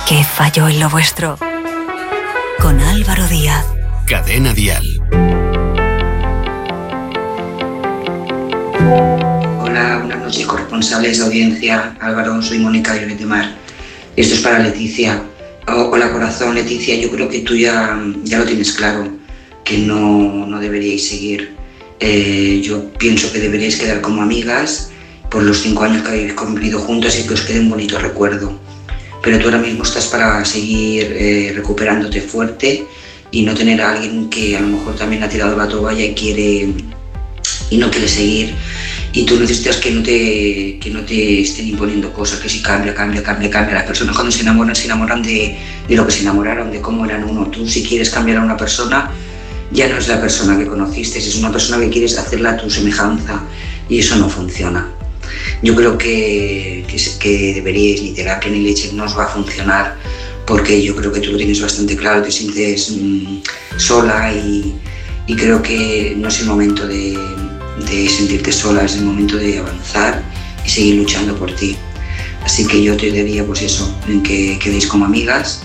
¿Qué falló en lo vuestro? Con Álvaro Díaz. Cadena Dial. Hola, buenas noches, corresponsales de audiencia. Álvaro, soy Mónica de Lloret de Mar. Esto es para Leticia. Hola, corazón. Leticia, yo creo que tú ya lo tienes claro, que no deberíais seguir. Yo pienso que deberíais quedar como amigas por los 5 años que habéis convivido juntas y que os quede un bonito recuerdo. Pero tú ahora mismo estás para seguir recuperándote fuerte y no tener a alguien que a lo mejor también ha tirado la toalla y no quiere seguir. Y tú necesitas que no te estén imponiendo cosas, que si cambia. Las personas cuando se enamoran de lo que se enamoraron, de cómo eran uno. Tú, si quieres cambiar a una persona, ya no es la persona que conociste, es una persona que quieres hacerla a tu semejanza, y eso no funciona. Yo creo que deberíais, ni terapia ni leche, no os va a funcionar, porque yo creo que tú lo tienes bastante claro, te sientes sola y creo que no es el momento de sentirte sola, es el momento de avanzar y seguir luchando por ti. Así que yo te diría pues eso, en que quedéis como amigas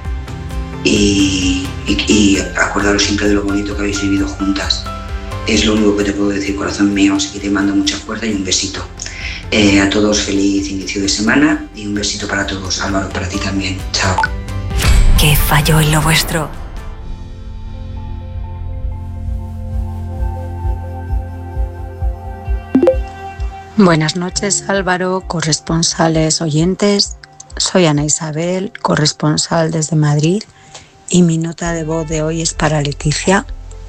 y acordaros siempre de lo bonito que habéis vivido juntas. Es lo único que te puedo decir, corazón mío, así que te mando mucha fuerza y un besito. A todos feliz inicio de semana y un besito para todos. Álvaro, para ti también. Chao. ¿Qué falló en lo vuestro? Buenas noches, Álvaro, corresponsales oyentes. Soy Ana Isabel, corresponsal desde Madrid, y mi nota de voz de hoy es para Leticia.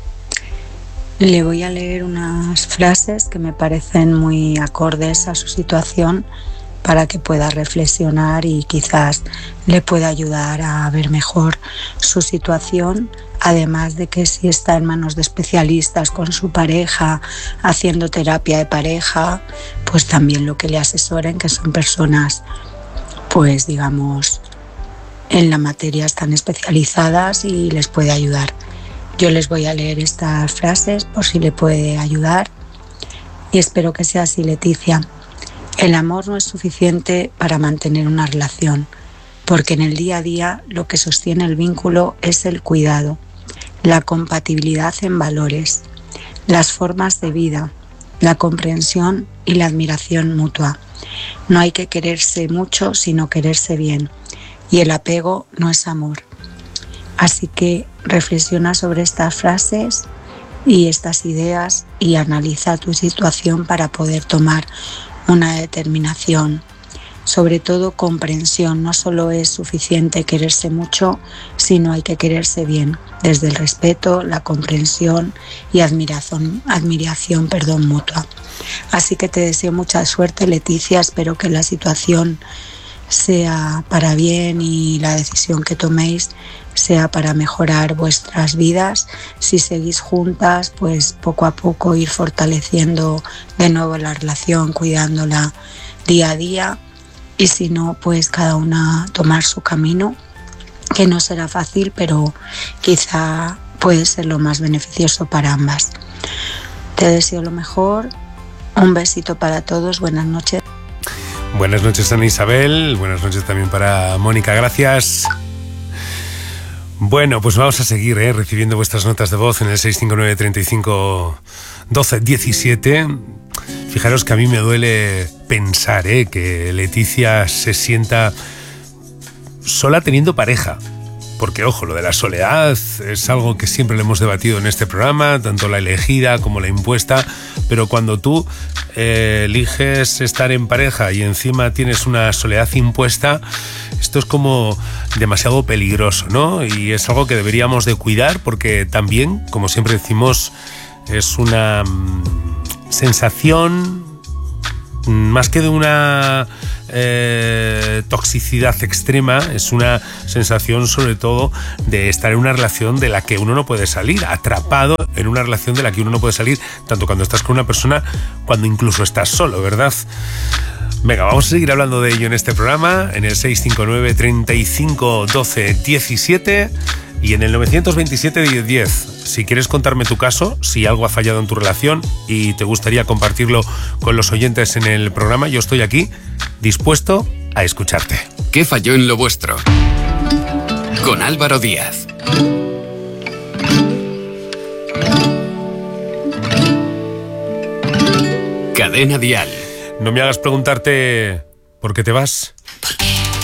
Le voy a leer unas frases que me parecen muy acordes a su situación para que pueda reflexionar y quizás le pueda ayudar a ver mejor su situación, además de que si está en manos de especialistas con su pareja, haciendo terapia de pareja, pues también lo que le asesoren, que son personas, pues digamos, en la materia están especializadas y les puede ayudar. Yo les voy a leer estas frases por si le puede ayudar y espero que sea así, Leticia. El amor no es suficiente para mantener una relación, porque en el día a día lo que sostiene el vínculo es el cuidado, la compatibilidad en valores, las formas de vida, la comprensión y la admiración mutua. No hay que quererse mucho, sino quererse bien, y el apego no es amor. Así que reflexiona sobre estas frases y estas ideas y analiza tu situación para poder tomar una determinación. Sobre todo comprensión, no solo es suficiente quererse mucho, sino hay que quererse bien, desde el respeto, la comprensión y admiración mutua. Así que te deseo mucha suerte, Leticia, espero que la situación sea para bien y la decisión que toméis sea para mejorar vuestras vidas. Si seguís juntas, pues poco a poco ir fortaleciendo de nuevo la relación, cuidándola día a día, y si no, pues cada una tomar su camino, que no será fácil, pero quizá puede ser lo más beneficioso para ambas. Te deseo lo mejor, un besito para todos, buenas noches. Buenas noches, Ana Isabel, buenas noches también para Mónica, gracias. Bueno, pues vamos a seguir recibiendo vuestras notas de voz en el 659 35 12 17. Fijaros que a mí me duele pensar que Leticia se sienta sola teniendo pareja. Porque, ojo, lo de la soledad es algo que siempre le hemos debatido en este programa, tanto la elegida como la impuesta, pero cuando tú eliges estar en pareja y encima tienes una soledad impuesta, esto es como demasiado peligroso, ¿no? Y es algo que deberíamos de cuidar porque también, como siempre decimos, es una sensación más que de una toxicidad extrema, es una sensación sobre todo de estar en una relación de la que uno no puede salir, atrapado en una relación de la que uno no puede salir, tanto cuando estás con una persona, cuando incluso estás solo, ¿verdad? Venga, vamos a seguir hablando de ello en este programa, en el 659 35 12 17 y en el 927 10 10. Si quieres contarme tu caso, si algo ha fallado en tu relación y te gustaría compartirlo con los oyentes en el programa, yo estoy aquí dispuesto a escucharte. ¿Qué falló en lo vuestro? con Álvaro Díaz. Cadena Dial. No me hagas preguntarte por qué te vas.